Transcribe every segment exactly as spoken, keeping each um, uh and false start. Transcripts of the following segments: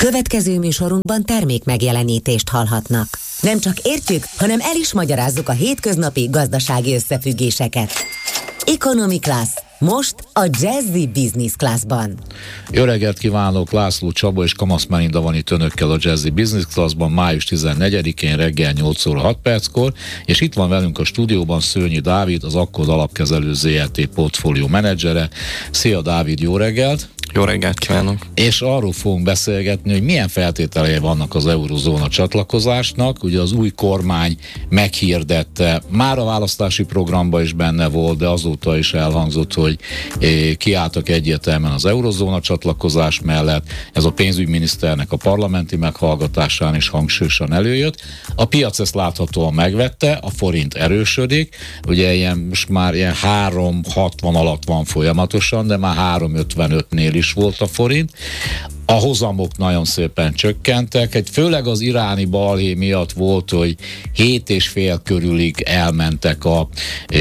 Következő műsorunkban termék megjelenítést hallhatnak. Nem csak értjük, hanem el is magyarázzuk a hétköznapi gazdasági összefüggéseket. Economy Class. Most a Jazzy Business Classban. Jó reggelt kívánok, László Csaba és Kamasz Melinda van itt önökkel a Jazzy Business Classban május tizennegyedikén reggel nyolc óra hat perckor, és itt van velünk a stúdióban Szőnyi Dávid, az Akkord Alapkezelő zé er té portfólió menedzsere. Szia Dávid, jó reggelt! Jó reggelt kívánok! És arról fogunk beszélgetni, hogy milyen feltételei vannak az eurozóna csatlakozásnak. Ugye az új kormány meghirdette, már a választási programban is benne volt, de azóta is elhangzott, hogy kiálltak egyértelműen az eurozóna csatlakozás mellett. Ez a pénzügyminiszternek a parlamenti meghallgatásán is hangsúlyosan előjött. A piac ezt láthatóan megvette, a forint erősödik, ugye ilyen, most már ilyen három hatvan alatt van folyamatosan, de már három ötvenötnél is volt a forint. A hozamok nagyon szépen csökkentek, egy főleg az iráni balhé miatt volt, hogy hét és fél körülig elmentek a,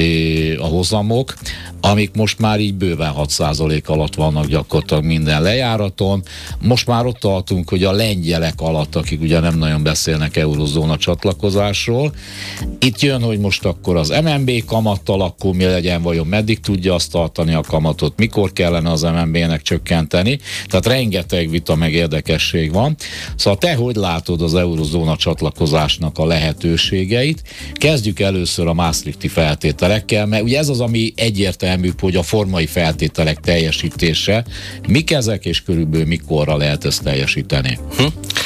a hozamok, amik most már így bőven hat százalék alatt vannak gyakorlatilag minden lejáraton. Most már ott tartunk, hogy a lengyelek alatt, akik ugye nem nagyon beszélnek eurozóna csatlakozásról. Itt jön, hogy most akkor az em en bé kamattal, akkor mi legyen, vajon meddig tudja azt tartani a kamatot, mikor kellene az em en bé-nek csökkenteni. Tehát rengeteg vita meg érdekesség van. Szóval te hogy látod az eurozóna csatlakozásnak a lehetőségeit? Kezdjük először a Maastrichti feltételekkel, mert ugye ez az, ami egyértelmű, hogy a formai feltételek teljesítése. Mik ezek, és körülbelül mikorra lehet ezt teljesíteni? Hm.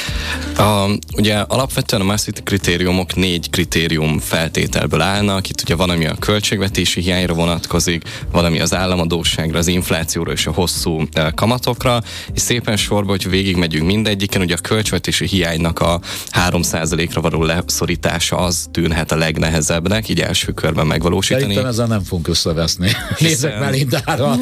A, ugye alapvetően a Maastrichti kritériumok négy kritérium feltételből állnak. Itt ugye van, ami a költségvetési hiányra vonatkozik, van, ami az államadósságra, az inflációra és a hosszú kamatokra, és szépen sorba, hogy végigmegyünk mindegyiken, ugye a költségvetési hiánynak a három százalékra való leszorítása az tűnhet a legnehezebbnek, így első körben megvalósítani. Szerintem ezzel nem fogunk összeveszni. Nézzek Melindára.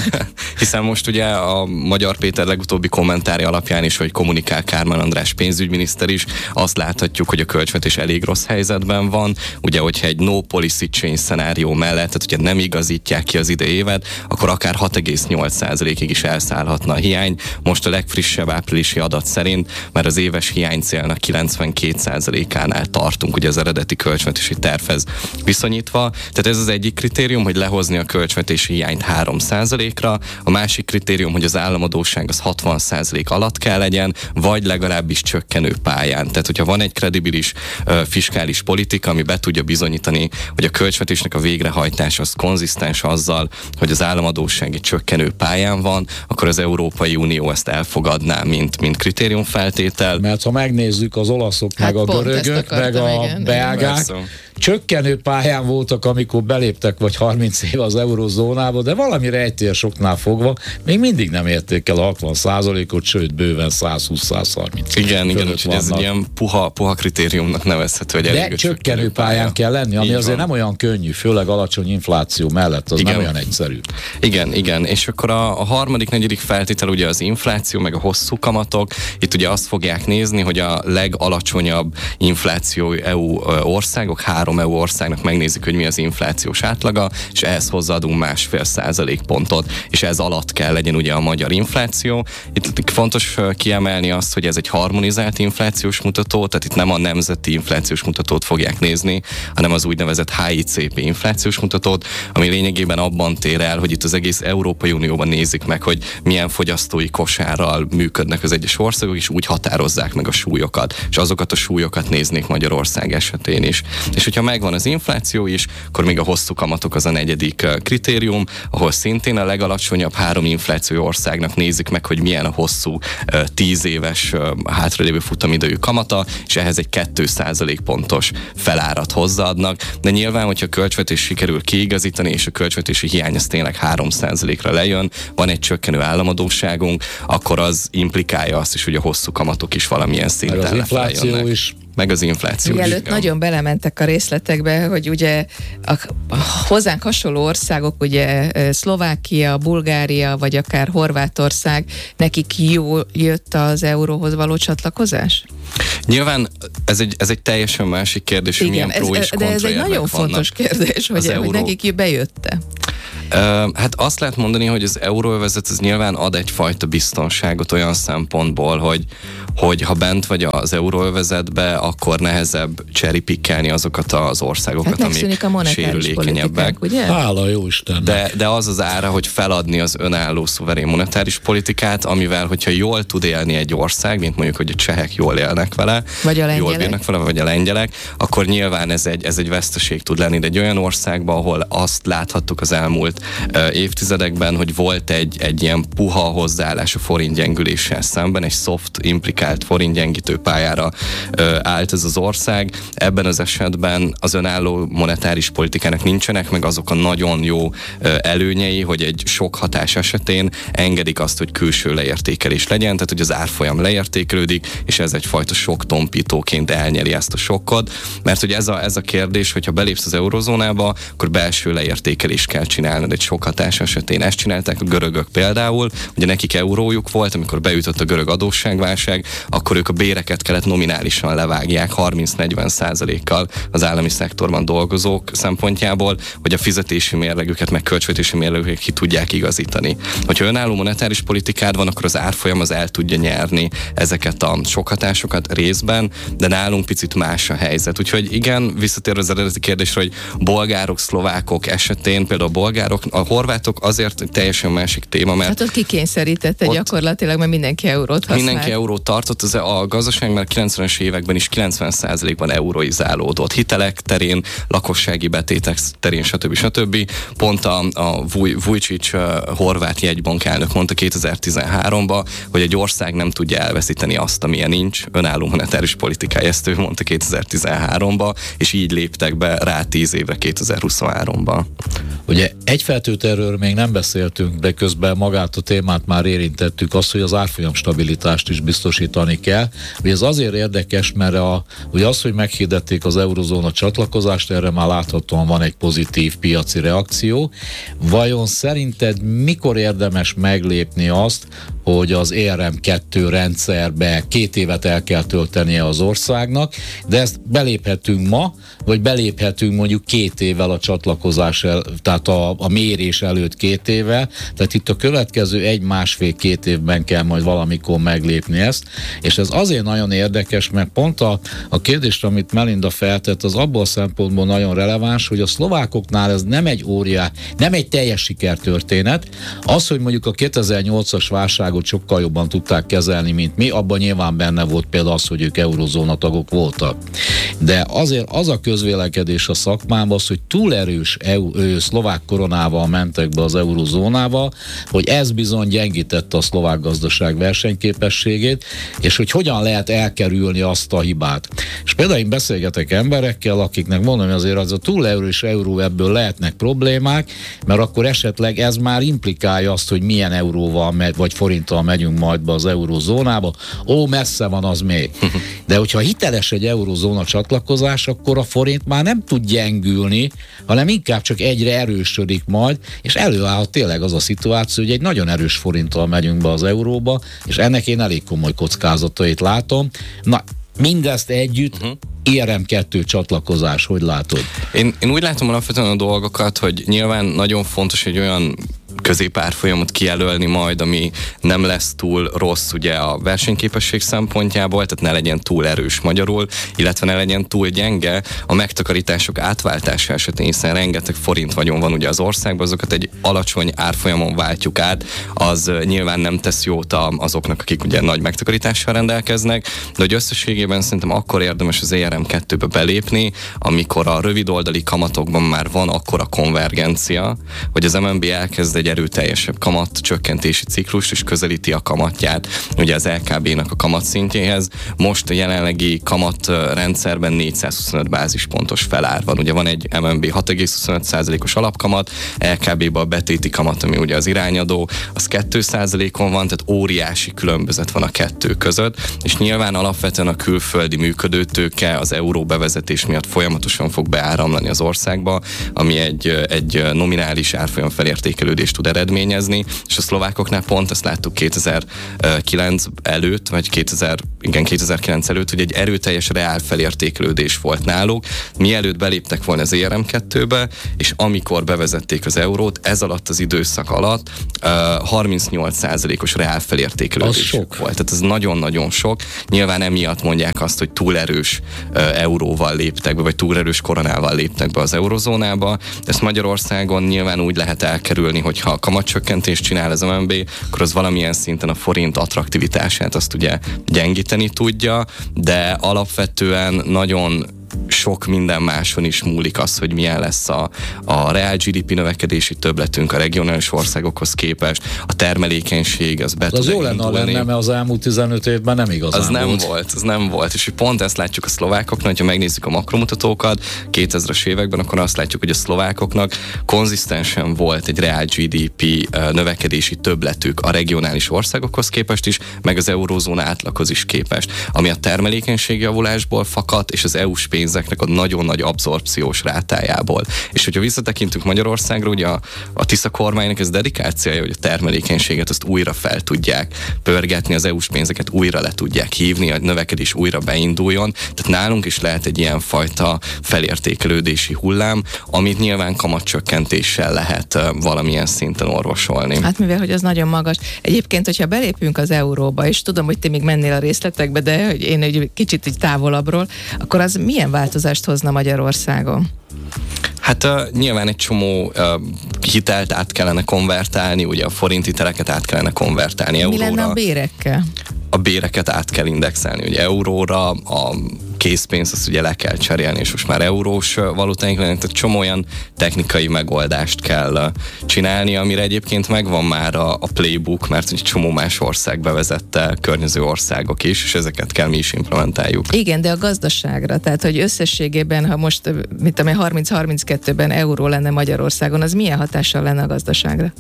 Hiszen most ugye a Magyar Péter legutóbbi kommentárja alapján is, hogy kommunikál Kármán András pénzügyminiszter is, azt láthatjuk, hogy a költségvetés elég rossz helyzetben van. Ugye, hogyha egy no policy change szenárió mellett, tehát ugye nem igazítják ki az idei évet, akkor akár hat egész nyolc százalékig is elszállhatna a hiány. Most a legfrissebb áprilisi adat szerint már az éves hiánycélnak kilencvenkét százalékánál tartunk, ugye az eredeti költségvetési tervhez viszonyítva. Tehát ez az egyik kritérium, hogy lehozni a költségvetési hiányt három százalékra. A másik kritérium, hogy az államadósság az hatvan százalék alatt kell legyen, vagy legalábbis csökkenő pályán. Tehát, hogyha van egy kredibilis uh, fiskális politika, ami be tudja bizonyítani, hogy a költségvetésnek a végrehajtása az konzisztens azzal, hogy az államadósság egy csökkenő pályán van, akkor az Európai Unió ezt elfogadná, mint, mint kritériumfeltétel. Mert ha megnézzük, az olaszok, hát meg a görögök, meg a igen, belgák, igen, csökkenő pályán voltak, amikor beléptek vagy harminc év az eurozónába, de valami rejtélyes oknál fogva még mindig nem érték el a hatvan százalékot, sőt bőven száz húsz száz harminc. Igen, igen, úgyhogy ez egy ilyen puha, puha kritériumnak nevezhető, hogy elég. De csökkenő pályán kell lenni, ami azért nem olyan könnyű, főleg alacsony infláció mellett, az igen. Nem olyan egyszerű. Igen, igen, és akkor a, a harmadik, negyedik feltétel ugye az infláció, meg a hosszú kamatok. Itt ugye azt fogják nézni, hogy a legalacsonyabb infláció é u országok, három é u országnak megnézik, hogy mi az inflációs átlaga, és ehhez hozzáadunk másfél százalékpontot, és ez alatt kell legyen ugye a magyar infláció. Itt fontos kiemelni azt, hogy ez egy harmonizált inflációs mutató, tehát itt nem a nemzeti inflációs mutatót fogják nézni, hanem az úgynevezett há i cé pé inflációs mutatót, ami lényegében abban tér el, hogy itt az egész Európai Unióban nézik meg, hogy milyen fogyasztói kosárral működnek az egyes országok, és úgy határozzák meg a súlyokat, és azokat a súlyokat néznék Magyarország esetén is. És hogyha megvan az infláció is, akkor még a hosszú kamatok az a negyedik kritérium, ahol szintén a legalacsonyabb három infláció országnak nézik meg, hogy milyen a hosszú tíz éves hátralévő futamidejű kamata, és ehhez egy két százalékpontos felárat hozzáadnak. De nyilván, hogyha a költségvetés sikerül kiigazítani, és a költségvetési hiány az tényleg három százalékra lejön, van egy csökkenő államadósságunk, akkor az implikálja azt is, hogy a hosszú kamatok is valamilyen szinten az infláció is. Meg az infláció. Mielőtt nagyon belementek a részletekbe, hogy ugye a, a hozzánk hasonló országok, ugye Szlovákia, Bulgária, vagy akár Horvátország, nekik jól jött az euróhoz való csatlakozás? Nyilván ez egy, ez egy teljesen másik kérdés, hogy milyen ez, pró és kontra de ez egy nagyon fontos kérdés, hogy, hogy nekik bejött-e. Hát azt lehet mondani, hogy az euróövezet az nyilván ad egyfajta biztonságot olyan szempontból, hogy, hogy ha bent vagy az euróövezetbe, akkor nehezebb cherry-pickelni azokat az országokat, hát amik a sérülékenyebbek. Ugye? Hála jó Istennek. De, de az az ára, hogy feladni az önálló szuverén monetáris politikát, amivel, hogyha jól tud élni egy ország, mint mondjuk, hogy a csehek jól élnek vele, vagy a lengyelek. jól bírnak vele, vagy a lengyelek, akkor nyilván ez egy, ez egy veszteség tud lenni. De egy olyan országban, ahol azt láthattuk az elmúlt uh, évtizedekben, hogy volt egy, egy ilyen puha hozzáállás a forint gyengüléssel szemben, egy soft, implikált forint gyengítő pályára uh, állt ez az ország. Ebben az esetben az önálló monetáris politikának nincsenek meg azok a nagyon jó uh, előnyei, hogy egy sok hatás esetén engedik azt, hogy külső leértékelés legyen, tehát hogy az árfolyam leértékelődik, és ez egyfajta sok tompítóként elnyeli ezt a sokkot, mert hogy ez a, ez a kérdés, hogyha belépsz az eurozónába, akkor belső leértékelést kell csinálnod egy sok hatás esetén. Ezt csinálták a görögök például, ugye nekik eurójuk volt, amikor beütött a görög adósságválság, akkor ők a béreket kellett nominálisan levágják harminc-negyven százalékkal az állami szektorban dolgozók szempontjából, hogy a fizetési mérlegüket, meg költségvetési mérlegüket ki tudják igazítani. Hogyha önálló monetáris politikád van, akkor az árfolyam az el tudja nyerni ezeket a sok hatásokat részben, de nálunk picit más a helyzet. Úgyhogy igen, visszatérve az eredeti kérdésre, hogy bolgárok, szlovákok esetén, például a bolgárok, a horvátok azért teljesen másik téma, mert... Hát ott kikényszerítette gyakorlatilag, mert mindenki eurót használ. Mindenki eurót tartott, az a gazdaság már kilencvenes években is kilencven százalékban euróizálódott. Hitelek terén, lakossági betétek terén, stb. stb. Pont a, a Vujicic horvát jegybank elnök mondta kétezer-tizenháromban, hogy egy ország nem tudja elveszíteni azt, amilyen nincs, önálló monetáris politikája, ezt ő mondta kétezer-tizenháromban, és így léptek be rá tíz évre kétezer-huszonháromban. Ugye egy feltételről még nem beszéltünk, de közben magát a témát már érintettük, azt, hogy az árfolyam stabilitást is biztosítani kell. Ugye ez azért érdekes, mert a, ugye az, hogy meghirdették az eurozóna csatlakozást, erre már láthatóan van egy pozitív piaci reakció. Vajon szerinted mikor érdemes meglépni azt, hogy az é er em kettő rendszerbe két évet el kell töltenie az országnak, de ezt beléphetünk ma, vagy beléphetünk mondjuk két évvel a csatlakozás, el, tehát a, a mérés előtt két évvel, tehát itt a következő egy-másfél-két évben kell majd valamikor meglépni ezt, és ez azért nagyon érdekes, mert pont a, a kérdést, amit Melinda feltett, az abból a szempontból nagyon releváns, hogy a szlovákoknál ez nem egy óriás, nem egy teljes sikertörténet. Az, hogy mondjuk a kétezer-nyolcas válságot sokkal jobban tudták kezelni, mint mi, abban nyilván benne volt például az, hogy ők eurozóna tagok voltak. De azért az a közvélekedés a szakmában az, hogy túl erős EU, ő, szlovák koronával mentek be az eurozónába, hogy ez bizony gyengítette a szlovák gazdaság versenyképességét, és hogy hogyan lehet elkerülni azt a hibát. És például én beszélgetek emberekkel, akiknek mondom, hogy azért az a túl erős euró, ebből lehetnek problémák, mert akkor esetleg ez már implikálja azt, hogy milyen euróval megy, vagy forinttal megyünk majd be az eurozónába. Ó, messze van az még. De hogyha hiteles egy eurozóna csatlakozás, akkor a forint már nem tud gyengülni, hanem inkább csak egyre erősödik majd, és előállhat tényleg az a szituáció, hogy egy nagyon erős forinttal megyünk be az euróba, és ennek én elég komoly kockázatait látom. Na, mindezt együtt uh-huh. é er em kettő csatlakozás, hogy látod? Én, én úgy látom alapvetően a dolgokat, hogy nyilván nagyon fontos egy olyan középárfolyamot kijelölni majd, ami nem lesz túl rossz ugye a versenyképesség szempontjából, tehát ne legyen túl erős magyarul, illetve ne legyen túl gyenge a megtakarítások átváltása esetén, hiszen rengeteg forint vagyon van ugye az országban, azokat egy alacsony árfolyamon váltjuk át, az nyilván nem tesz jót azoknak, akik ugye nagy megtakarítással rendelkeznek, de hogy összességében szerintem akkor érdemes az é er em kettőbe belépni, amikor a rövidoldali kamatokban már van akkora konvergencia, hogy az em en bé elkezd egy erőteljesebb kamat csökkentési ciklust, és közelíti a kamatját ugye az el ká bé-nak a kamatszintjéhez. Most a jelenlegi kamatrendszerben négyszázhuszonöt bázispontos felár van. Ugye van egy em en bé hat egész huszonöt százalékos alapkamat, el ká bé-ben a betéti kamat, ami ugye az irányadó, az két százalékon van, tehát óriási különbözet van a kettő között, és nyilván alapvetően a külföldi működőtőke az euró bevezetés miatt folyamatosan fog beáramlani az országba, ami egy, egy nominális árfolyam felértékelődést tud eredményezni, és a szlovákoknál pont ezt láttuk kétezer-kilenc előtt, vagy kétezer igen, kétezer-kilenc előtt, hogy egy erőteljes reál felértékelődés volt náluk, mielőtt beléptek volna az é er em kettőbe, és amikor bevezették az eurót, ez alatt az időszak alatt uh, harmincnyolc százalékos reál felértékelődés volt. Tehát ez nagyon-nagyon sok. Nyilván emiatt mondják azt, hogy túl erős uh, euróval léptek be, vagy túl erős koronával léptek be az eurozónába. Ezt Magyarországon nyilván úgy lehet elkerülni, hogyha a kamatcsökkentést csinál az em en bé, akkor az valamilyen szinten a forint attraktivitását azt ugye gyengíteni tudja, de alapvetően nagyon sok minden máson is múlik az, hogy milyen lesz a, a reál gé dé pé növekedési többletünk a regionális országokhoz képest, a termelékenység, az be tud az jó lenne, lenne, mert az elmúlt tizenöt évben nem igazán az nem volt. volt. Az nem volt, és pont ezt látjuk a szlovákoknak, hogyha megnézzük a makromutatókat kétezres években, akkor azt látjuk, hogy a szlovákoknak konzisztensen volt egy reál gé dé pé növekedési többletük a regionális országokhoz képest is, meg az eurózóna átlaghoz is képest, ami a termelékenység javulásból fakadt, és az é u-s pénzeknek a nagyon nagy abszorpciós rátájából. És hogyha visszatekintünk Magyarországra, ugye a, a Tisza kormánynak ez dedikált célja, hogy a termelékenységet azt újra fel tudják pörgetni, az é u-s pénzeket újra le tudják hívni, a növekedés újra beinduljon. Tehát nálunk is lehet egy ilyen fajta felértékelődési hullám, amit nyilván kamatcsökkentéssel lehet valamilyen szinten orvosolni. Hát mivel, hogy az nagyon magas. Egyébként, hogyha belépünk az euróba, és tudom, hogy te még mennél a részletekbe, de hogy én egy kicsit így távolabbról, akkor az milyen változást hozna Magyarországon? Hát uh, nyilván egy csomó uh, hitelt át kellene konvertálni, ugye a forint hiteleket át kellene konvertálni euróra. Mi lenne a bérekkel? A béreket át kell indexelni, ugye euróra, a készpénzt azt ugye le kell cserélni, és most már eurós valutáink lennek, tehát csomó olyan technikai megoldást kell csinálni, amire egyébként megvan már a, a playbook, mert egy csomó más ország bevezette, környező országok is, és ezeket kell mi is implementáljuk. Igen, de a gazdaságra, tehát hogy összességében, ha most, mit tudom, harminc-harminckettőben euró lenne Magyarországon, az milyen hatással lenne a gazdaságra?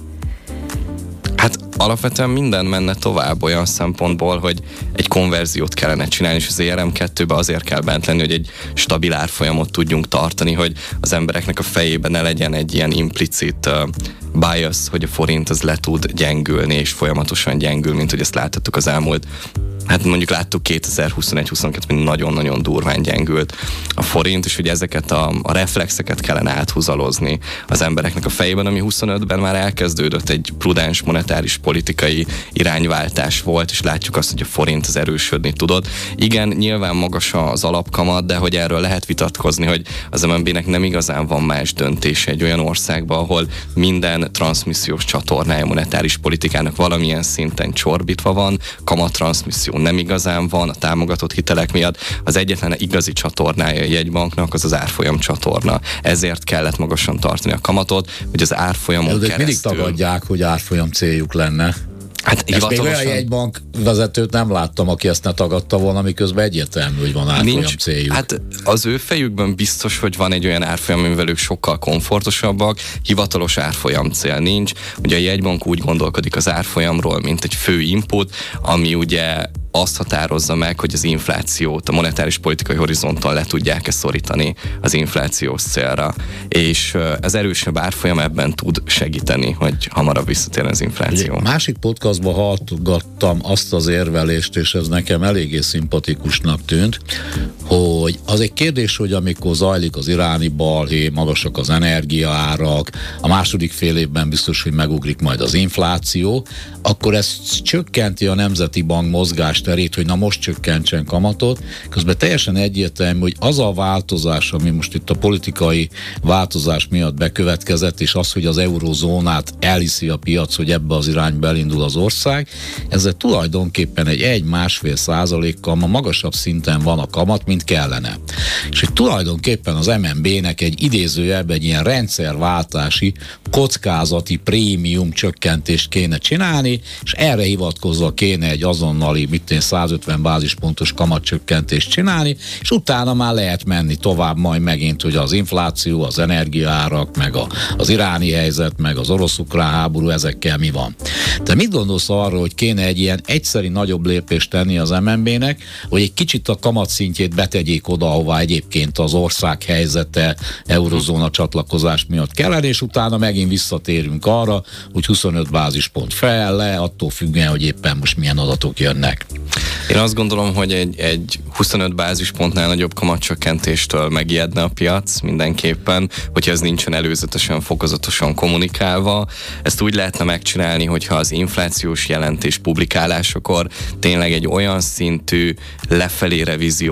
Hát alapvetően minden menne tovább olyan szempontból, hogy egy konverziót kellene csinálni, és az é er em kettőbe azért kell bent lenni, hogy egy stabil árfolyamot tudjunk tartani, hogy az embereknek a fejében ne legyen egy ilyen implicit uh, bias, hogy a forint az le tud gyengülni, és folyamatosan gyengül, mint hogy ezt láthattuk az elmúlt. Hát mondjuk láttuk kétezer-huszonegy-huszonkettőben nagyon-nagyon durván gyengült a forint, és hogy ezeket a, a reflexeket kellene áthúzalozni az embereknek a fejében, ami huszonötben már elkezdődött, egy prudens monetáris politikai irányváltás volt, és látjuk azt, hogy a forint az erősödni tudott. Igen, nyilván magas az alapkamat, de hogy erről lehet vitatkozni, hogy az em en bé-nek nem igazán van más döntése egy olyan országban, ahol minden transzmissziós csatornája monetáris politikának valamilyen szinten csorbítva van, kamattranszmisszió nem igazán van a támogatott hitelek miatt. Az egyetlen igazi csatornája a jegybanknak az az árfolyam csatorna. Ezért kellett magasan tartani a kamatot, hogy az árfolyamon de keresztül... mindig tagadják, hogy árfolyam céljuk lenne. Hát hivatalosan... Még olyan jegybank vezetőt nem láttam, aki ezt ne tagadta volna, miközben egyértelmű, hogy van árfolyam Nincs. céljuk. Hát az ő fejükben biztos, hogy van egy olyan árfolyam, amivel ők sokkal komfortosabbak, hivatalos árfolyam cél nincs. Ugye a jegybank úgy gondolkodik az árfolyamról, mint egy fő input, ami ugye azt határozza meg, hogy az inflációt a monetáris politikai horizonton le tudják-e szorítani az inflációs célra. És az erősebb árfolyam ebben tud segíteni, hogy hamarabb visszatérjen az infláció. Egy másik podcastban hallgattam azt az érvelést, és ez nekem eléggé szimpatikusnak tűnt, hogy az egy kérdés, hogy amikor zajlik az iráni balhé, magasak az energiaárak, a második fél évben biztos, hogy megugrik majd az infláció, akkor ez csökkenti a Nemzeti Bank mozgásterét, hogy na most csökkentsen kamatot, közben teljesen egyértelmű, hogy az a változás, ami most itt a politikai változás miatt bekövetkezett, és az, hogy az eurozónát elhiszi a piac, hogy ebbe az irányba elindul az ország, ezzel tulajdonképpen egy egy-másfél százalékkal ma magasabb szinten van a kamat, mint kellene. És hogy tulajdonképpen az em en bé-nek egy idézőjelben egy ilyen rendszerváltási, kockázati prémium csökkentést kéne csinálni, és erre hivatkozva kéne egy azonnali, mit én százötven bázispontos kamatcsökkentést csinálni, és utána már lehet menni tovább majd megint, hogy az infláció, az energiaárak, meg a, az iráni helyzet, meg az orosz-ukrán háború, ezekkel mi van. Te mit gondolsz arról, hogy kéne egy ilyen egyszeri nagyobb lépést tenni az em en bé-nek, hogy egy kicsit a kamatszintjét betegyék oda, ahová egyébként az ország helyzete, eurozóna csatlakozás miatt kellene, és utána megint visszatérünk arra, hogy huszonöt bázispont fel, le, attól függően, hogy éppen most milyen adatok jönnek. Én azt gondolom, hogy egy, egy huszonöt bázispontnál nagyobb kamatcsökkentéstől megijedne a piac mindenképpen, hogyha ez nincsen előzetesen, fokozatosan kommunikálva. Ezt úgy lehetne megcsinálni, hogyha az inflációs jelentés publikálásakor tényleg egy olyan szintű lefelé revízió